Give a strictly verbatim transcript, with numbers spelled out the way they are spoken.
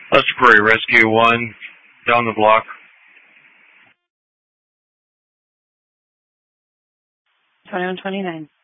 Lester Prairie Rescue one, down the block. twenty-one twenty-nine.